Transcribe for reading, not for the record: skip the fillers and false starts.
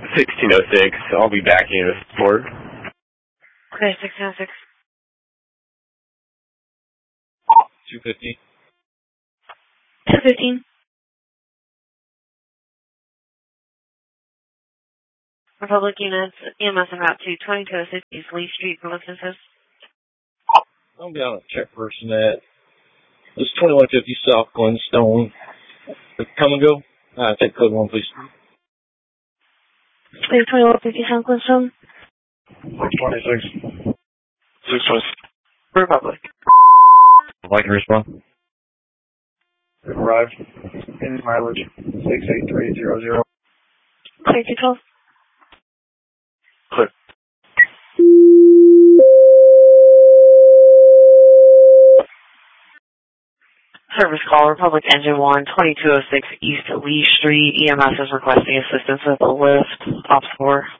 1606. I'll be back in with support. Okay, 1606. 250. 215. Republic units, EMS en route to 2206 East Lee Street, Publicenses. I'm down at check person at this 2150 South Glenstone. Come and go. Take code 1, please. Please, 2150 South Glenstone. 626. 626. Republic. I'd like to respond. Arrived. In mileage 68300. Clear 212. Clear. Service call, Republic Engine 1, 2206 East Lee Street. EMS is requesting assistance with the lift. Ops 4.